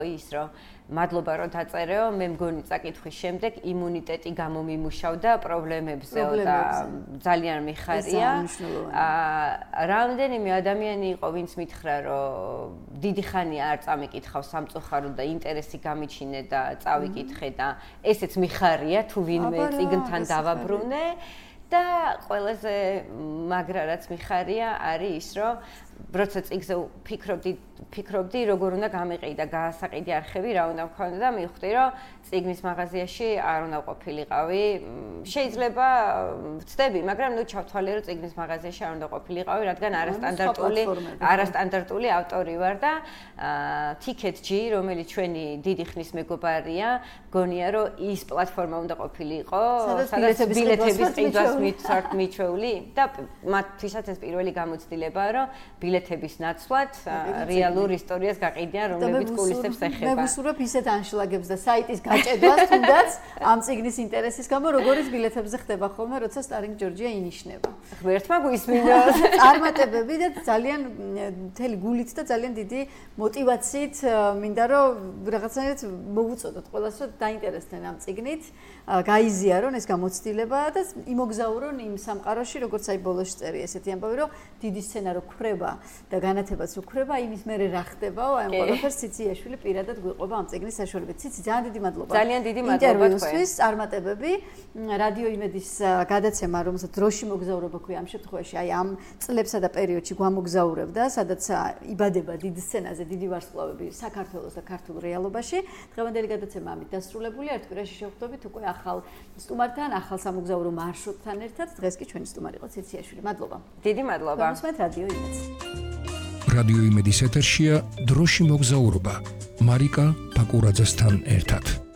ის რომ მადლობა რომ დაწერეო, მე მგონი წაკითხვის შემდეგ იმუნიტეტი გამომიმუშავდა პრობლემებზე და ძალიან მიხარია. რამდენიმე ადამიანი იყო, ვინც მითხრა, რომ დიდი ხანია არ წამიკითხავ სამწუხაროდ და ინტერესი გამიჩინე და წავიკითხე და ესეც მიხარია, თუ ვინმე წიგნთან დავაბრუნე და ყველაზე მაგრა რაც მიხარია არის ის, რომ როცა წიგნზე ფიქრობდი, როგორ უნდა გამიყიდა გაასაყიდი არხები, რა უნდა მქონდა და მივხვდი, რომ წიგნის მაღაზიაში არ უნდა ყოფილიყავი. შეიძლება ვწდები, მაგრამ ნუ ჩავთვალე, რომ წიგნის მაღაზიაში არ უნდა ყოფილიყავი, რადგან არასტანდარტული ავტორი ვარ და Ticket G, რომელიც ჩვენი დიდი ხნის მეგობარია, გონია, რომ ის პლატფორმა უნდა ყოფილიყო, სადაც ბილეთების ყიდვას მიჩვეული და მათთვისაც ეს პირველი გამოცდილებაა, რომ ბილეთების ნაცვლად რეალურ ისტორიას გაყიდიან, რომლებიც კულისებს ეხება. მე ვუსურვებ ისეთ ანშლაგებს და საიტის გაჭედვას, თუნდაც ამ წიგნის ინტერესის გამო, როგორც ბილეთებზე ხდება ხოლმე, როცა Starring Georgia ინიშნება. ღმერთმა გვისმინო. წარმატებები და ძალიან მთელი გულით და ძალიან დიდი мотивაციით მინდა რომ რაღაცნაირად მოვუწოდოთ ყველას, რომ დაინტერესდნენ ამ წიგნით, გაიზიარონ ეს გამოცდილება და იმოგზაურონ იმ სამყაროში, როგორც აი ბოლოს წერია ესეთი ამბავი, რომ დიდი სცენა რო ქრება და განათებაც რო ქრება, იმის მერე რა ხდებაო, აი ამ ყველაფერს ციციაშვილი პირადად გვიყვება ამ წიგნის საშუალებით. ციცი, ძალიან დიდი მადლობა. ძალიან დიდი მადლობა თქვენ. ინტერვიუსთვის წარმატებები, რადიო იმედის გადაცემა, რომელსაც დროში მოგზაურობა ქვია ამ შემთხვევაში, აი ამ წლებსა და პერიოდში გვამოგზაურებდა, სადაც იბადება დიდ სცენაზე დიდი ვარსკვლავები საქართველოს და ქართულ რეალობაში. დღევანდელი გადაცემა ამით დასრულებულია. ერთ კვირაში შევხვდებით უკვე ახალ სტუმართან, ახალ სამოგზაურო მარშრუტთან ერთად. დღეს კი ჩვენი სტუმარი იყო ციციაშვილი. მადლობა. დიდი მადლობა. გასმენთ რადიო იმედს. რადიო იმედის ეთერშია დროში მოგზაურობა მარიკა ბაკურაძესთან ერთად.